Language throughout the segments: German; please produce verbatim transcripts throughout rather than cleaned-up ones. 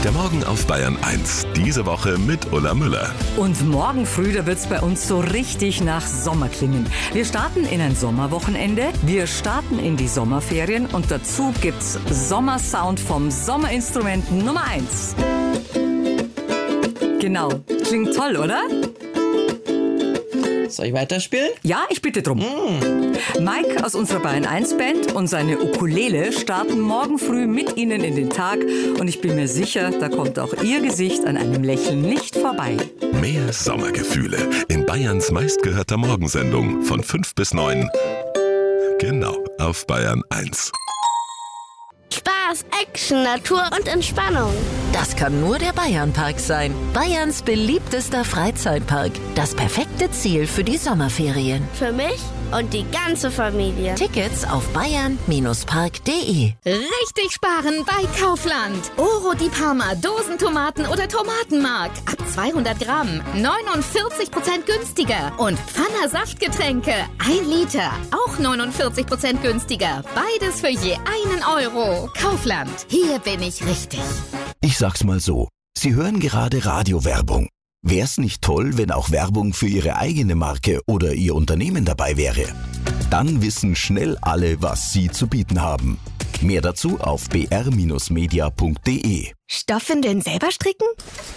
Der Morgen auf Bayern eins. Diese Woche mit Ulla Müller. Und morgen früh, da wird's bei uns so richtig nach Sommer klingen. Wir starten in ein Sommerwochenende, wir starten in die Sommerferien und dazu gibt's Sommersound vom Sommerinstrument Nummer eins. Genau, klingt toll, oder? Soll ich weiterspielen? Ja, ich bitte drum. Mm. Mike aus unserer Bayern eins Band und seine Ukulele starten morgen früh mit Ihnen in den Tag. Und ich bin mir sicher, da kommt auch Ihr Gesicht an einem Lächeln nicht vorbei. Mehr Sommergefühle in Bayerns meistgehörter Morgensendung von fünf bis neun. Genau, auf Bayern eins. Spaß, Action, Natur und Entspannung. Das kann nur der Bayernpark sein. Bayerns beliebtester Freizeitpark. Das perfekte Ziel für die Sommerferien. Für mich und die ganze Familie. Tickets auf bayern Park punkt de. Richtig sparen bei Kaufland. Oro di Parma, Dosentomaten oder Tomatenmark. Ab zweihundert Gramm, neunundvierzig Prozent günstiger. Und Pfanner Saftgetränke, ein Liter, auch neunundvierzig Prozent günstiger. Beides für je einen Euro. Kaufland, hier bin ich richtig. Ich sag's mal so, Sie hören gerade Radiowerbung. Wär's nicht toll, wenn auch Werbung für Ihre eigene Marke oder Ihr Unternehmen dabei wäre? Dann wissen schnell alle, was Sie zu bieten haben. Mehr dazu auf b r media punkt de. Stoffwindeln selber stricken?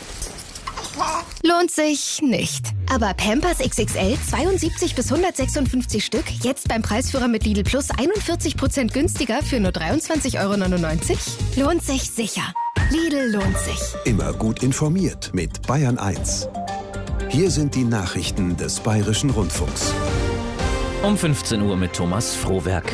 Lohnt sich nicht. Aber Pampers X X L zweiundsiebzig bis hundertsechsundfünfzig Stück, jetzt beim Preisführer mit Lidl Plus einundvierzig Prozent günstiger für nur dreiundzwanzig Euro neunundneunzig? Lohnt sich sicher. Lidl lohnt sich. Immer gut informiert mit Bayern eins. Hier sind die Nachrichten des Bayerischen Rundfunks. Um fünfzehn Uhr mit Thomas Frohwerk.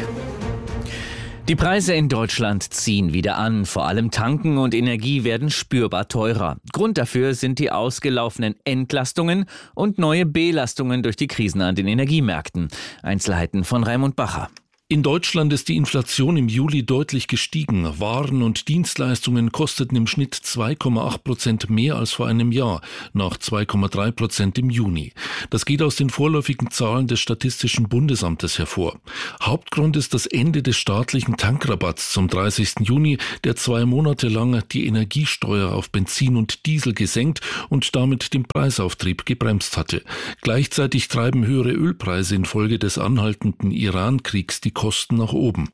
Die Preise in Deutschland ziehen wieder an. Vor allem Tanken und Energie werden spürbar teurer. Grund dafür sind die ausgelaufenen Entlastungen und neue Belastungen durch die Krisen an den Energiemärkten. Einzelheiten von Raimund Bacher. In Deutschland ist die Inflation im Juli deutlich gestiegen. Waren und Dienstleistungen kosteten im Schnitt zwei Komma acht Prozent mehr als vor einem Jahr, nach zwei Komma drei Prozent im Juni. Das geht aus den vorläufigen Zahlen des Statistischen Bundesamtes hervor. Hauptgrund ist das Ende des staatlichen Tankrabatts zum dreißigsten Juni, der zwei Monate lang die Energiesteuer auf Benzin und Diesel gesenkt und damit den Preisauftrieb gebremst hatte. Gleichzeitig treiben höhere Ölpreise infolge des anhaltenden Iran-Kriegs die Kosten nach oben.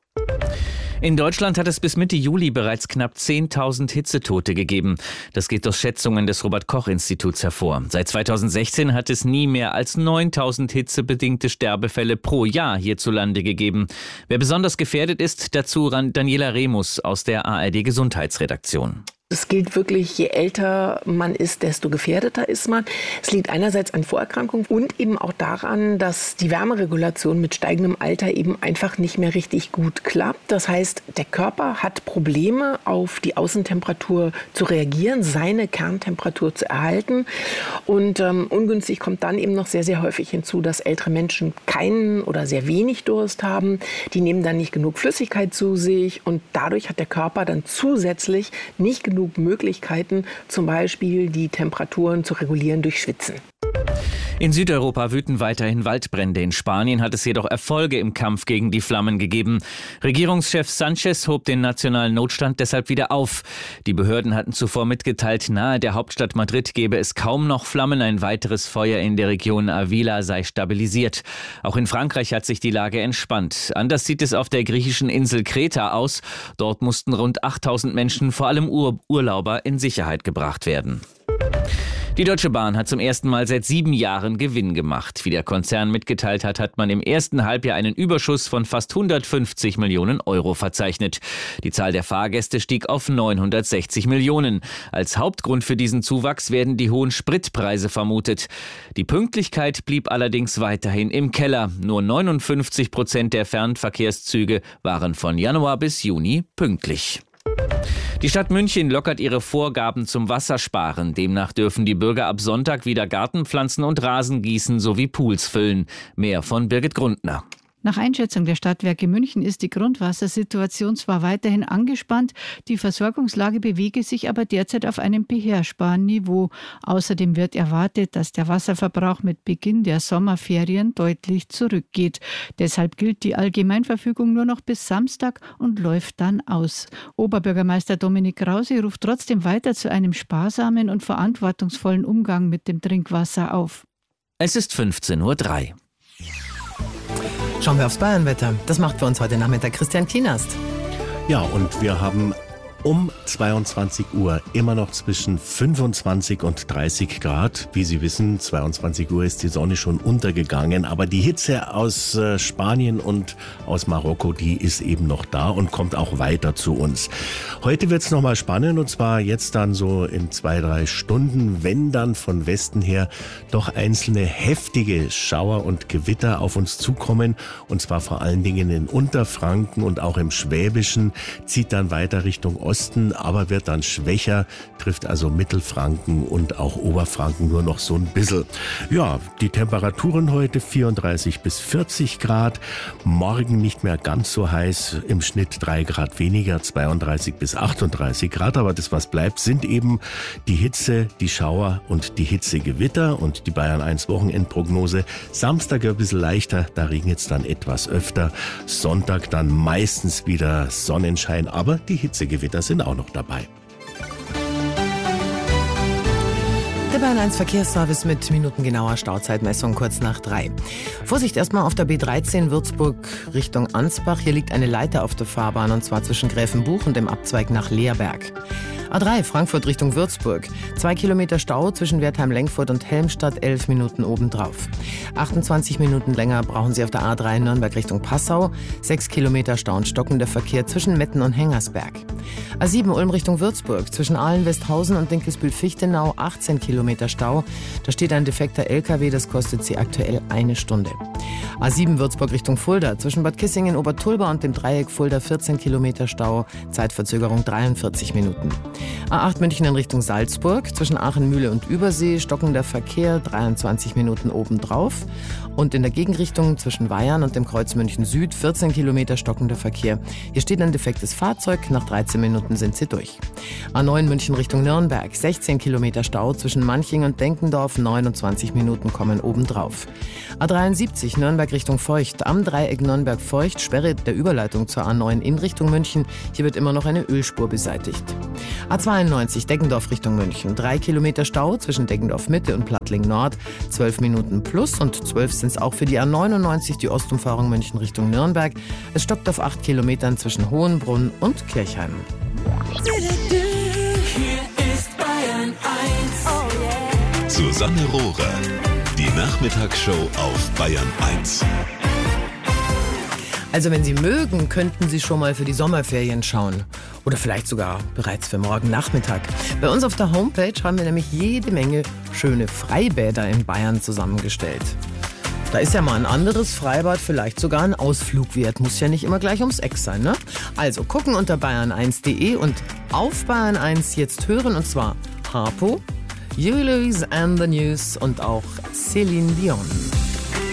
In Deutschland hat es bis Mitte Juli bereits knapp zehntausend Hitzetote gegeben. Das geht aus Schätzungen des Robert-Koch-Instituts hervor. Seit zweitausendsechzehn hat es nie mehr als neuntausend hitzebedingte Sterbefälle pro Jahr hierzulande gegeben. Wer besonders gefährdet ist, dazu Daniela Remus aus der A R D-Gesundheitsredaktion. Es gilt wirklich, je älter man ist, desto gefährdeter ist man. Es liegt einerseits an Vorerkrankungen und eben auch daran, dass die Wärmeregulation mit steigendem Alter eben einfach nicht mehr richtig gut klappt. Das heißt, der Körper hat Probleme, auf die Außentemperatur zu reagieren, seine Kerntemperatur zu erhalten. Und ähm, ungünstig kommt dann eben noch sehr, sehr häufig hinzu, dass ältere Menschen keinen oder sehr wenig Durst haben. Die nehmen dann nicht genug Flüssigkeit zu sich und dadurch hat der Körper dann zusätzlich nicht genug Möglichkeiten, zum Beispiel die Temperaturen zu regulieren durch Schwitzen. In Südeuropa wüten weiterhin Waldbrände. In Spanien hat es jedoch Erfolge im Kampf gegen die Flammen gegeben. Regierungschef Sanchez hob den nationalen Notstand deshalb wieder auf. Die Behörden hatten zuvor mitgeteilt, nahe der Hauptstadt Madrid gebe es kaum noch Flammen. Ein weiteres Feuer in der Region Avila sei stabilisiert. Auch in Frankreich hat sich die Lage entspannt. Anders sieht es auf der griechischen Insel Kreta aus. Dort mussten rund achttausend Menschen, vor allem Ur- Urlauber, in Sicherheit gebracht werden. Die Deutsche Bahn hat zum ersten Mal seit sieben Jahren Gewinn gemacht. Wie der Konzern mitgeteilt hat, hat man im ersten Halbjahr einen Überschuss von fast hundertfünfzig Millionen Euro verzeichnet. Die Zahl der Fahrgäste stieg auf neunhundertsechzig Millionen. Als Hauptgrund für diesen Zuwachs werden die hohen Spritpreise vermutet. Die Pünktlichkeit blieb allerdings weiterhin im Keller. Nur neunundfünfzig Prozent der Fernverkehrszüge waren von Januar bis Juni pünktlich. Die Stadt München lockert ihre Vorgaben zum Wassersparen. Demnach dürfen die Bürger ab Sonntag wieder Gartenpflanzen und Rasen gießen sowie Pools füllen. Mehr von Birgit Grundner. Nach Einschätzung der Stadtwerke München ist die Grundwassersituation zwar weiterhin angespannt, die Versorgungslage bewege sich aber derzeit auf einem beherrschbaren Niveau. Außerdem wird erwartet, dass der Wasserverbrauch mit Beginn der Sommerferien deutlich zurückgeht. Deshalb gilt die Allgemeinverfügung nur noch bis Samstag und läuft dann aus. Oberbürgermeister Dominik Krause ruft trotzdem weiter zu einem sparsamen und verantwortungsvollen Umgang mit dem Trinkwasser auf. Es ist fünfzehn Uhr drei. Schauen wir aufs Bayernwetter. Das macht für uns heute Nachmittag Christian Kienast. Ja, und wir haben um zweiundzwanzig Uhr immer noch zwischen fünfundzwanzig und dreißig Grad. Wie Sie wissen, zweiundzwanzig Uhr ist die Sonne schon untergegangen, aber die Hitze aus äh, Spanien und aus Marokko, die ist eben noch da und kommt auch weiter zu uns. Heute wird es nochmal spannend, und zwar jetzt dann so in zwei, drei Stunden, wenn dann von Westen her doch einzelne heftige Schauer und Gewitter auf uns zukommen, und zwar vor allen Dingen in Unterfranken und auch im Schwäbischen, zieht dann weiter Richtung Osten, aber wird dann schwächer, trifft also Mittelfranken und auch Oberfranken nur noch so ein bisschen. Ja, die Temperaturen heute vierunddreißig bis vierzig Grad, morgen nicht mehr ganz so heiß, im Schnitt drei Grad weniger, zweiunddreißig bis achtunddreißig Grad, aber das, was bleibt, sind eben die Hitze, die Schauer und die Hitzegewitter und die Bayern eins Wochenendprognose. Samstag ein bisschen leichter, da regnet es dann etwas öfter, Sonntag dann meistens wieder Sonnenschein, aber die Hitzegewitter sind auch noch dabei. Der Bayern eins Verkehrsservice mit minutengenauer Stauzeitmessung kurz nach drei. Vorsicht erstmal auf der B dreizehn Würzburg Richtung Ansbach. Hier liegt eine Leiter auf der Fahrbahn, und zwar zwischen Gräfenbuch und dem Abzweig nach Leerberg. A drei Frankfurt Richtung Würzburg. Zwei Kilometer Stau zwischen Wertheim-Lenkfurt und Helmstadt, elf Minuten obendrauf. achtundzwanzig Minuten länger brauchen Sie auf der A drei Nürnberg Richtung Passau. Sechs Kilometer Stau und stockender Verkehr zwischen Metten und Hengersberg. A sieben Ulm Richtung Würzburg. Zwischen Aalen-Westhausen und Dinkelsbühl-Fichtenau achtzehn Kilometer Stau. Da steht ein defekter L K W, das kostet Sie aktuell eine Stunde. A sieben Würzburg Richtung Fulda. Zwischen Bad Kissingen, Obertulba und dem Dreieck Fulda vierzehn Kilometer Stau. Zeitverzögerung dreiundvierzig Minuten. A acht München in Richtung Salzburg, zwischen Aachen-Mühle und Übersee, stockender Verkehr, dreiundzwanzig Minuten obendrauf. Und in der Gegenrichtung zwischen Weyarn und dem Kreuz München Süd, vierzehn Kilometer stockender Verkehr. Hier steht ein defektes Fahrzeug, nach dreizehn Minuten sind Sie durch. A neun München Richtung Nürnberg, sechzehn Kilometer Stau zwischen Manching und Denkendorf, neunundzwanzig Minuten kommen obendrauf. A dreiundsiebzig Nürnberg Richtung Feucht, am Dreieck Nürnberg-Feucht, Sperre der Überleitung zur A neun in Richtung München. Hier wird immer noch eine Ölspur beseitigt. A zweiundneunzig Deggendorf Richtung München. Drei Kilometer Stau zwischen Deggendorf Mitte und Plattling Nord. Zwölf Minuten plus, und zwölf sind es auch für die A neunundneunzig, die Ostumfahrung München Richtung Nürnberg. Es stockt auf acht Kilometern zwischen Hohenbrunn und Kirchheim. Hier ist Bayern eins. Oh yeah. Susanne Rohrer. Die Nachmittagsshow auf Bayern eins. Also wenn Sie mögen, könnten Sie schon mal für die Sommerferien schauen. Oder vielleicht sogar bereits für morgen Nachmittag. Bei uns auf der Homepage haben wir nämlich jede Menge schöne Freibäder in Bayern zusammengestellt. Da ist ja mal ein anderes Freibad vielleicht sogar ein Ausflug wert. Muss ja nicht immer gleich ums Eck sein, ne? Also gucken unter bayern eins punkt de und auf Bayern eins jetzt hören, und zwar Harpo, Julius and the News und auch Céline Dion.